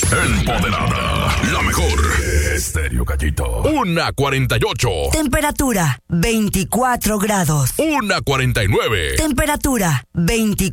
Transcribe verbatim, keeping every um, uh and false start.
Empoderada, la mejor. Estéreo Gallito. Una cuarenta y ocho. Temperatura veinticuatro grados. Una cuarenta y nueve. Temperatura veinticuatro